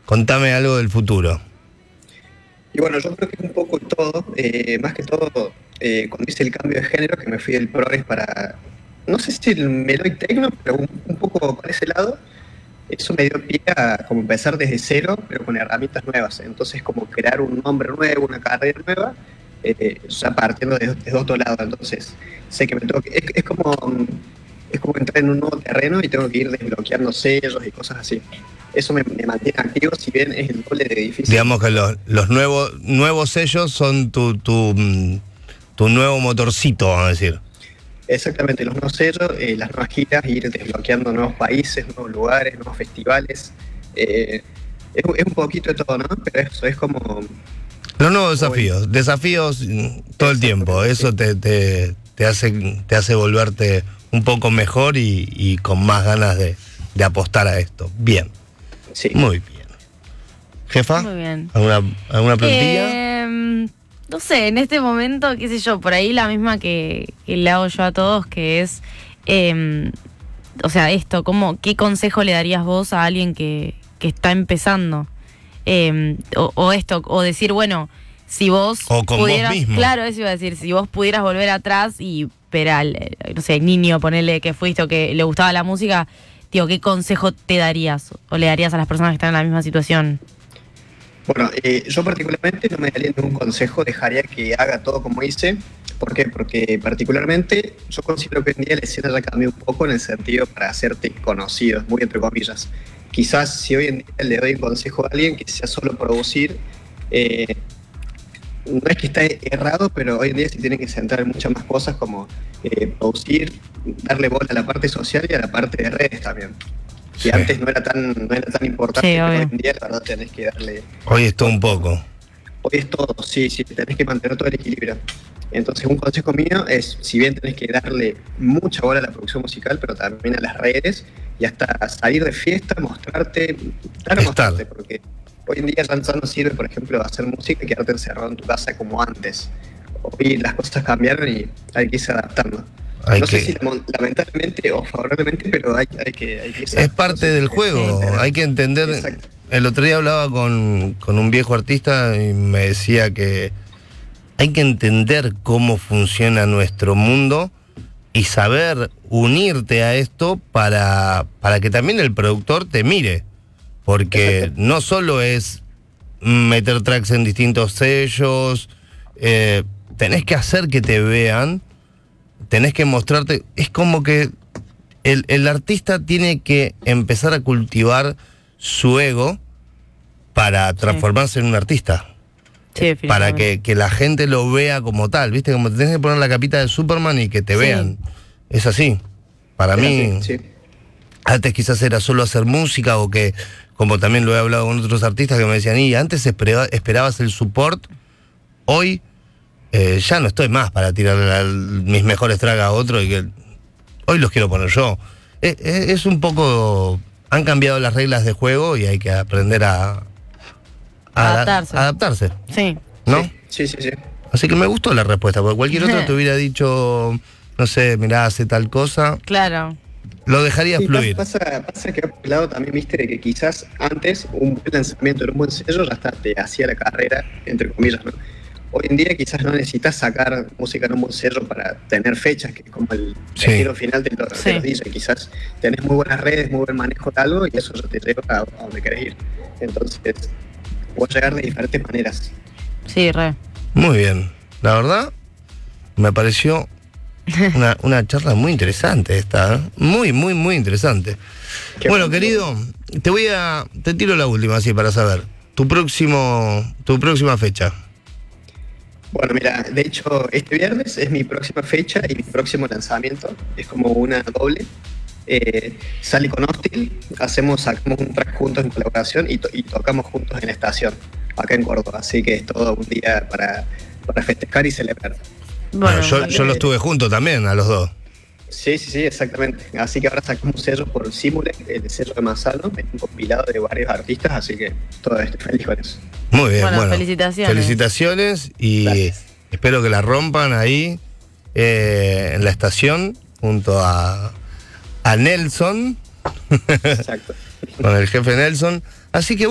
Contame algo del futuro. Y bueno, yo creo que es un poco todo, más que todo, cuando hice el cambio de género, que me fui del progres para, no sé si el melodic techno, pero un poco por ese lado, eso me dio pie a como empezar desde cero, pero con herramientas nuevas. Entonces, como crear un nombre nuevo, una carrera nueva, ya partiendo desde otro lado. Entonces, sé que me tengo que, es como entrar en un nuevo terreno y tengo que ir desbloqueando sellos y cosas así. Eso me mantiene activo, si bien es el doble de difícil. Digamos que los nuevos sellos son tu nuevo motorcito, vamos a decir. Exactamente, los nuevos sellos, las nuevas giras, ir desbloqueando nuevos países, nuevos lugares, nuevos festivales. Es un poquito de todo, ¿no? Pero eso es como... Los nuevos desafíos todo el tiempo. Eso sí. te hace volverte un poco mejor y con más ganas de apostar a esto. Bien. Sí. Muy bien. ¿Jefa? Muy bien. ¿Alguna preguntilla? No sé, en este momento, qué sé yo, por ahí la misma que le hago yo a todos, que es, o sea, esto, ¿qué consejo le darías vos a alguien que está empezando? O decir, bueno, si vos o con pudieras, vos mismo. Claro, eso iba a decir, si vos pudieras volver atrás y ver al, no sé, niño, ponerle que fuiste o que le gustaba la música, digo, ¿qué consejo te darías o le darías a las personas que están en la misma situación? Bueno, yo particularmente no me daría ningún consejo, dejaría que haga todo como hice. ¿Por qué? Porque particularmente yo considero que hoy en día la escena ya cambió un poco en el sentido para hacerte conocido, muy entre comillas. Quizás si hoy en día le doy un consejo a alguien que sea solo producir, no es que está errado, pero hoy en día se tiene que centrar en muchas más cosas como producir, darle bola a la parte social y a la parte de redes también. Que antes no era tan importante, Sí, pero obvio. hoy en día la verdad tenés que darle... Hoy es todo un poco. Hoy es todo, sí, tenés que mantener todo el equilibrio. Entonces un consejo mío es, si bien tenés que darle mucha bola a la producción musical, pero también a las redes y hasta salir de fiesta, mostrarte, porque hoy en día ya no sirve, por ejemplo, hacer música y quedarte encerrado en tu casa como antes. Hoy las cosas cambiaron y hay que irse adaptando. Sé si lamentablemente o favorablemente, pero hay que irse es parte del juego, hay que entender. Exacto. El otro día hablaba con un viejo artista y me decía que hay que entender cómo funciona nuestro mundo y saber unirte a esto para que también el productor te mire. Porque no solo es meter tracks en distintos sellos, tenés que hacer que te vean, tenés que mostrarte. Es como que el artista tiene que empezar a cultivar su ego para transformarse en un artista. Sí, para que la gente lo vea como tal, ¿viste? Como te tenés que poner la capita de Superman y que te vean. Es así. Para mí, antes quizás era solo hacer música o que, como también lo he hablado con otros artistas que me decían, y antes esperabas el support, hoy ya no estoy más para tirar mis mejores tracks a otro y que hoy los quiero poner yo. Es un poco... Han cambiado las reglas de juego y hay que aprender a adaptarse. Sí. ¿No? Sí. Así que me gustó la respuesta, porque cualquier otro te hubiera dicho, no sé, mirá, hace tal cosa. Claro. Lo dejaría fluir. Pasa que por un lado también viste de que quizás antes un buen lanzamiento en un buen sello ya hasta te hacía la carrera, entre comillas, ¿no? Hoy en día quizás no necesitas sacar música en un buen sello para tener fechas, que es como el destino final de los DJs. Quizás tenés muy buenas redes, muy buen manejo de algo y eso ya te lleva a donde querés ir. Entonces, puedes llegar de diferentes maneras. Sí, re. Muy bien. La verdad, me pareció una charla muy interesante esta, ¿eh? Muy, muy, muy interesante. Bueno, querido, te tiro la última así para saber. Tu próxima fecha. Bueno, mira, de hecho, este viernes es mi próxima fecha y mi próximo lanzamiento. Es como una doble. Sale con Hostil, sacamos un track juntos en colaboración y tocamos juntos en estación, acá en Córdoba. Así que es todo un día para festejar y celebrar. Bueno, yo los tuve juntos también, a los dos. Sí, exactamente. Así que ahora sacamos un sello por Simule, el sello de Manzano, un compilado de varios artistas, así que todo estoy feliz con eso. Muy bien, bueno. Felicitaciones Y gracias. Espero que la rompan ahí en la estación junto a Nelson. Exacto. Con el jefe Nelson. Así que